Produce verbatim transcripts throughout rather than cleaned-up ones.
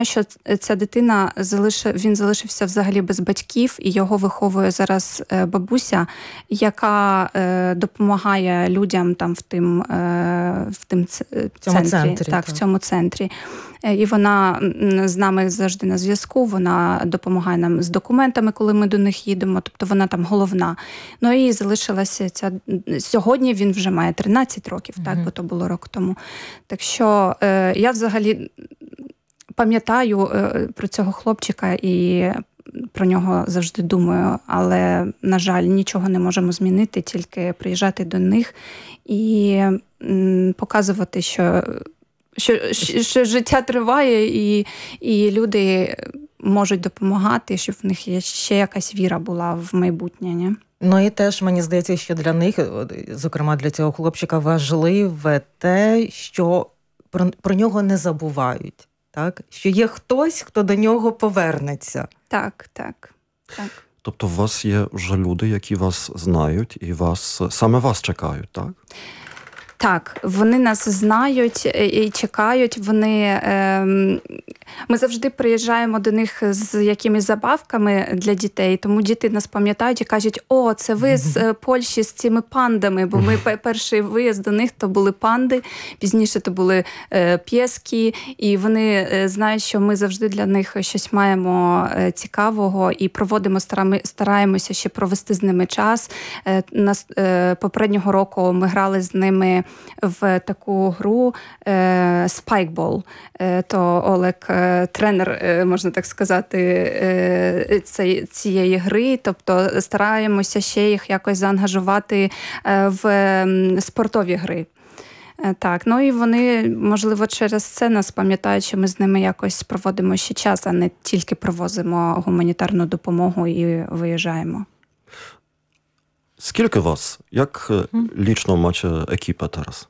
що ця дитина залишив, він залишився взагалі без батьків, і його виховує зараз бабуся, яка е, допомагає людям там в тим, е, в тим центрі, центрі, так, так, в цьому центрі. І вона з нами завжди на зв'язку, вона допомагає нам з документами, коли ми до них їдемо, тобто вона там головна. Ну і залишилася ця... Сьогодні він вже має тринадцять років, mm-hmm. так, бо то було рок тому. Так що е, я взагалі пам'ятаю е, про цього хлопчика і про нього завжди думаю, але, на жаль, нічого не можемо змінити, тільки приїжджати до них і м, показувати, що Що, що життя триває, і, і люди можуть допомагати, щоб в них є ще якась віра була в майбутнє. Ні? Ну і теж, мені здається, що для них, зокрема для цього хлопчика, важливе те, що про, про нього не забувають. Так? Що є хтось, хто до нього повернеться. Так, так, так. Тобто у вас є вже люди, які вас знають і вас, саме вас чекають, так? Так, вони нас знають і чекають. Вони, е, ми завжди приїжджаємо до них з якимись забавками для дітей, тому діти нас пам'ятають і кажуть, о, це ви з Польщі з цими пандами, бо ми перший виїзд до них, то були панди, пізніше то були е, пєски, і вони знають, що ми завжди для них щось маємо цікавого і проводимо, стараємося ще провести з ними час. Е, нас, е, попереднього року ми грали з ними в таку гру е, Spikeball. Е, то Олег, е, тренер, е, можна так сказати, е, цієї, цієї гри. Тобто стараємося ще їх якось заангажувати е, в е, спортові гри. Е, так, ну і вони, можливо, через це нас пам'ятають, що ми з ними якось проводимо ще час, а не тільки привозимо гуманітарну допомогу і виїжджаємо. Skilkę was? Jak liczną macie ekipę teraz?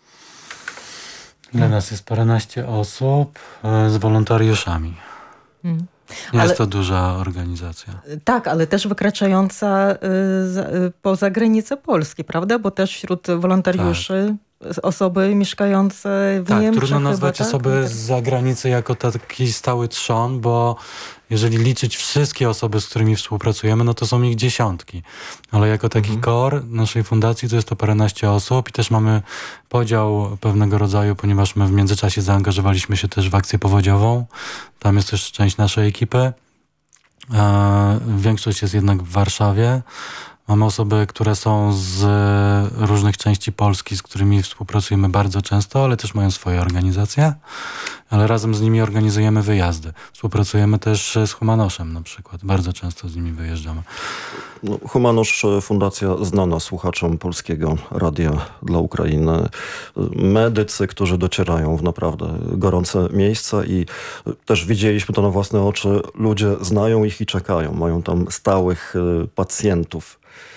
Dla nas jest paręnaście osób z wolontariuszami. Hmm. Jest ale, to duża organizacja. Tak, ale też wykraczająca y, poza granice Polski, prawda? Bo też wśród wolontariuszy tak. osoby mieszkające w tak, Niemczech. Trudno nazwać chyba, osoby tak? z zagranicy jako taki stały trzon, bo jeżeli liczyć wszystkie osoby, z którymi współpracujemy, no to są ich dziesiątki. Ale jako taki mhm. core naszej fundacji to jest to paręnaście osób i też mamy podział pewnego rodzaju, ponieważ my w międzyczasie zaangażowaliśmy się też w akcję powodziową. Tam jest też część naszej ekipy. Większość jest jednak w Warszawie. Mamy osoby, które są z różnych części Polski, z którymi współpracujemy bardzo często, ale też mają swoje organizacje, ale razem z nimi organizujemy wyjazdy. Współpracujemy też z Humanoszem na przykład. Bardzo często z nimi wyjeżdżamy. No, Humanosz, fundacja znana słuchaczom Polskiego Radia dla Ukrainy. Medycy, którzy docierają w naprawdę gorące miejsca i też widzieliśmy to na własne oczy. Ludzie znają ich i czekają. Mają tam stałych pacjentów.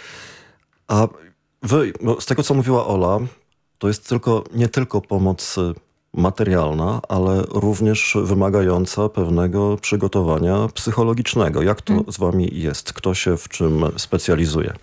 A wy, no z tego co mówiła Ola, to jest tylko, nie tylko pomoc materialna, ale również wymagająca pewnego przygotowania psychologicznego. Jak to hmm. z wami jest? Kto się w czym specjalizuje?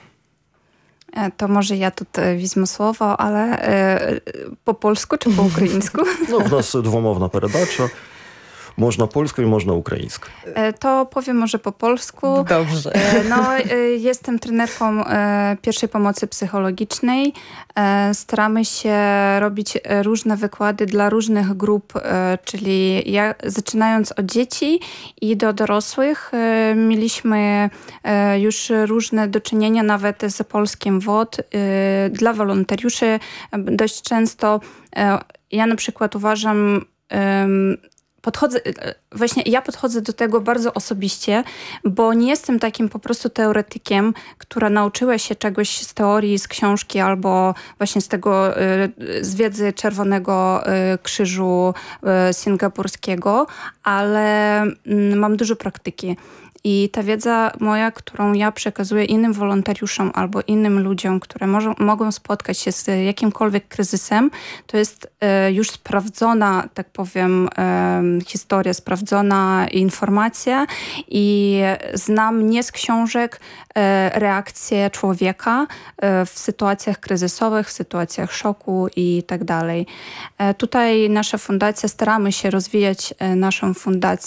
To może ja тут візьму слово, але е, по польську чи по українську? No, w nas dwumowna передача. Można polską i można ukraińską. To powiem może po polsku. Dobrze. No, jestem trenerką pierwszej pomocy psychologicznej. Staramy się robić różne wykłady dla różnych grup, czyli ja, zaczynając od dzieci i do dorosłych, mieliśmy już różne do czynienia nawet z Polskiem W O D. Dla wolontariuszy dość często, ja na przykład uważam, Podchodzę, właśnie ja podchodzę do tego bardzo osobiście, bo nie jestem takim po prostu teoretykiem, która nauczyła się czegoś z teorii, z książki albo właśnie z tego, z wiedzy Czerwonego Krzyżu Singapurskiego, ale mam dużo praktyki. I ta wiedza moja, którą ja przekazuję innym wolontariuszom albo innym ludziom, które może, mogą spotkać się z jakimkolwiek kryzysem, to jest e, już sprawdzona, tak powiem, e, historia, sprawdzona informacja i znam nie z książek e, reakcję człowieka e, w sytuacjach kryzysowych, w sytuacjach szoku i tak dalej. E, tutaj nasza fundacja, staramy się rozwijać e, naszą fundację